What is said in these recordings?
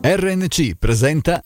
RNC presenta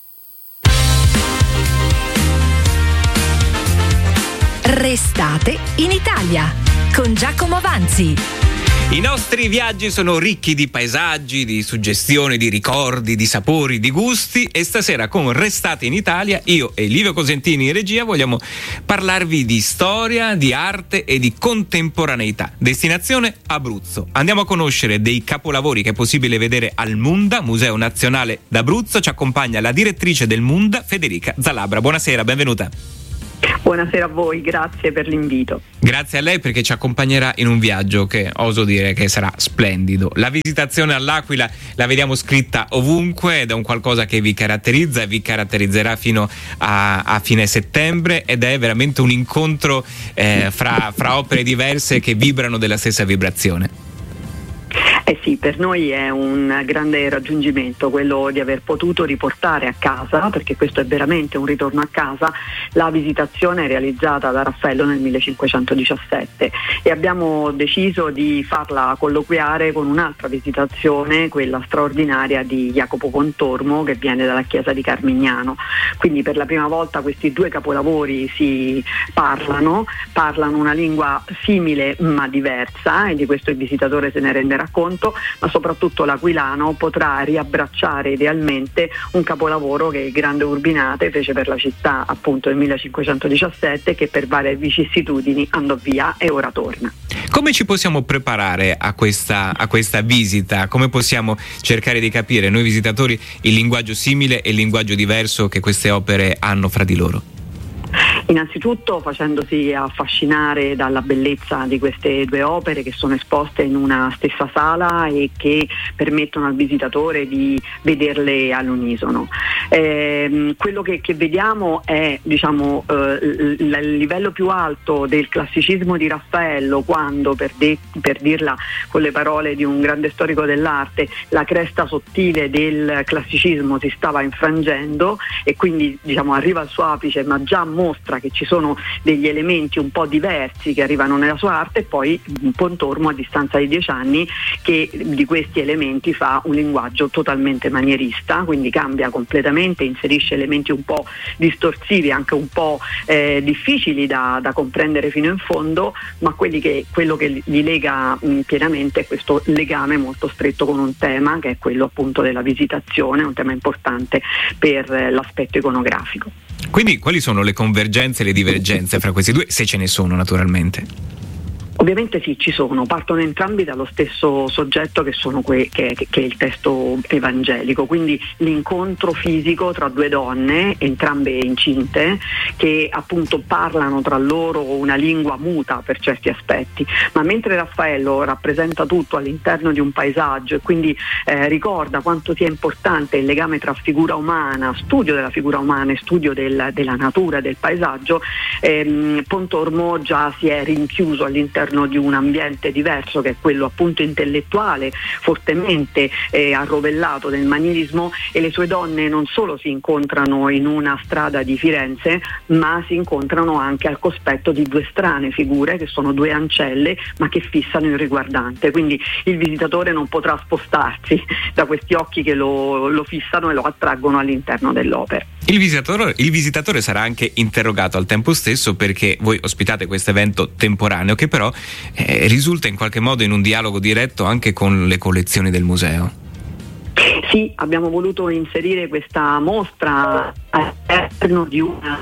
Restate in Italia con Giacomo Avanzi. I nostri viaggi sono ricchi di paesaggi, di suggestioni, di ricordi, di sapori, di gusti, e stasera con Restate in Italia io e Livio Cosentini in regia vogliamo parlarvi di storia, di arte e di contemporaneità. Destinazione Abruzzo. Andiamo a conoscere dei capolavori che è possibile vedere al Munda, Museo Nazionale d'Abruzzo. Ci accompagna la direttrice del Munda, Federica Zalabra. Buonasera, benvenuta. Buonasera a voi, grazie per l'invito. Grazie a lei perché ci accompagnerà in un viaggio che oso dire che sarà splendido. La visitazione all'Aquila la vediamo scritta ovunque ed è un qualcosa che vi caratterizza e vi caratterizzerà fino a fine settembre, ed è veramente un incontro fra opere diverse che vibrano della stessa vibrazione. Sì, per noi è un grande raggiungimento quello di aver potuto riportare a casa, perché questo è veramente un ritorno a casa, la visitazione realizzata da Raffaello nel 1517, e abbiamo deciso di farla colloquiare con un'altra visitazione, quella straordinaria di Jacopo Pontormo, che viene dalla chiesa di Carmignano. Quindi per la prima volta questi due capolavori si parlano una lingua simile ma diversa, e di questo il visitatore se ne renderà conto, ma soprattutto l'aquilano potrà riabbracciare idealmente un capolavoro che il grande Urbinate fece per la città appunto nel 1517, che per varie vicissitudini andò via e ora torna. Come ci possiamo preparare a questa visita? Come possiamo cercare di capire noi visitatori il linguaggio simile e il linguaggio diverso che queste opere hanno fra di loro? Innanzitutto facendosi affascinare dalla bellezza di queste due opere che sono esposte in una stessa sala e che permettono al visitatore di vederle all'unisono. Quello che vediamo è il livello più alto del classicismo di Raffaello, quando per dirla con le parole di un grande storico dell'arte, la cresta sottile del classicismo si stava infrangendo e quindi arriva al suo apice, ma già mostra che ci sono degli elementi un po' diversi che arrivano nella sua arte, e poi Pontormo a distanza di 10 anni che di questi elementi fa un linguaggio totalmente manierista, quindi cambia completamente, inserisce elementi un po' distorsivi, anche un po' difficili da comprendere fino in fondo, ma quello che li lega pienamente è questo legame molto stretto con un tema che è quello appunto della visitazione, un tema importante per l'aspetto iconografico. Quindi quali sono le convergenze e le divergenze fra questi due, se ce ne sono naturalmente? Ovviamente sì, ci sono, partono entrambi dallo stesso soggetto che è il testo evangelico, quindi l'incontro fisico tra due donne, entrambe incinte, che appunto parlano tra loro una lingua muta per certi aspetti, ma mentre Raffaello rappresenta tutto all'interno di un paesaggio e quindi ricorda quanto sia importante il legame tra figura umana, studio della figura umana e studio della natura, del paesaggio, Pontormo già si è rinchiuso all'interno di un ambiente diverso, che è quello appunto intellettuale, fortemente arrovellato del manierismo, e le sue donne non solo si incontrano in una strada di Firenze, ma si incontrano anche al cospetto di due strane figure che sono due ancelle ma che fissano il riguardante, quindi il visitatore non potrà spostarsi da questi occhi che lo fissano e lo attraggono all'interno dell'opera. Il visitatore sarà anche interrogato al tempo stesso, perché voi ospitate questo evento temporaneo che però risulta in qualche modo in un dialogo diretto anche con le collezioni del museo. Sì, abbiamo voluto inserire questa mostra all'interno di una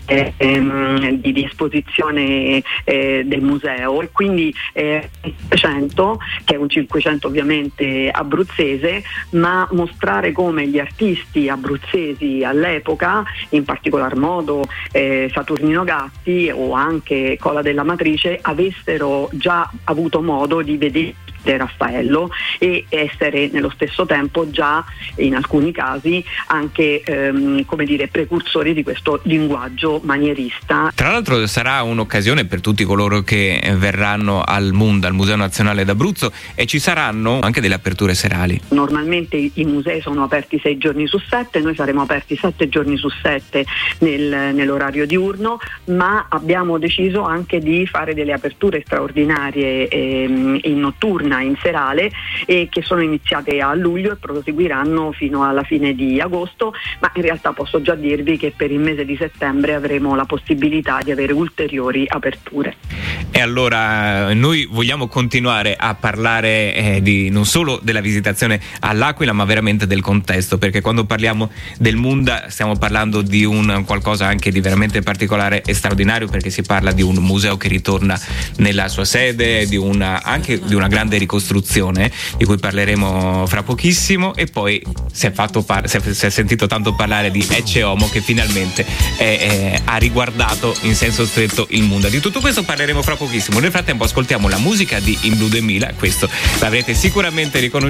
di esposizione del museo, e quindi 500, che è un 500 ovviamente abruzzese, ma mostrare come gli artisti abruzzesi all'epoca, in particolar modo Saturnino Gatti o anche Cola della Matrice, avessero già avuto modo di vedere Raffaello e essere nello stesso tempo già in alcuni casi anche precursori di questo linguaggio manierista. Tra l'altro sarà un'occasione per tutti coloro che verranno al Munda, al Museo Nazionale d'Abruzzo, e ci saranno anche delle aperture serali. Normalmente i musei sono aperti 6 giorni su 7, noi saremo aperti 7 giorni su 7 nell'orario diurno, ma abbiamo deciso anche di fare delle aperture straordinarie in notturna una in serale e che sono iniziate a luglio e proseguiranno fino alla fine di agosto, ma in realtà posso già dirvi che per il mese di settembre avremo la possibilità di avere ulteriori aperture. E allora noi vogliamo continuare a parlare non solo della visitazione all'Aquila, ma veramente del contesto, perché quando parliamo del Munda stiamo parlando di un qualcosa anche di veramente particolare e straordinario, perché si parla di un museo che ritorna nella sua sede, anche di una grande ricostruzione di cui parleremo fra pochissimo, e poi si è sentito tanto parlare di Ecce Homo, che finalmente ha riguardato in senso stretto il Munda. Di tutto questo parleremo fra pochissimo. Nel frattempo ascoltiamo la musica di In Blue 2000, questo l'avrete sicuramente riconosciuto